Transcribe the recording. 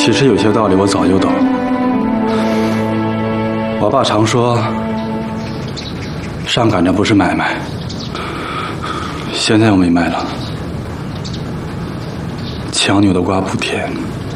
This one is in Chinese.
其实有些道理我早就懂。我爸常说，上赶着不是买卖。现在我明白了，强扭的瓜不甜。